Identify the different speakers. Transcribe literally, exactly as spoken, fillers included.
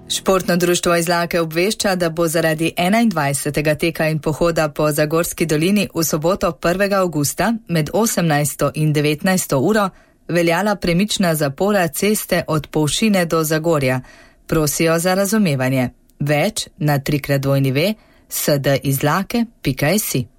Speaker 1: Športno društvo Izlake obvešča, da bo zaradi enaindvajsetega teka in pohoda po Zagorski dolini v soboto prvega avgusta med osemnajsto in devetnajsto uro veljala premična zapora ceste od Polšine do Zagorja. Prosijo za razumevanje. Več na trikrat dvojni ve, sdizlake pika si.